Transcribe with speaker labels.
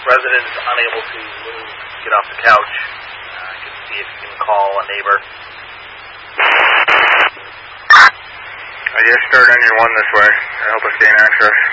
Speaker 1: resident is unable to move, get off the couch. I can see if you can call a neighbor.
Speaker 2: I just started on your one this way. I hope I gain access.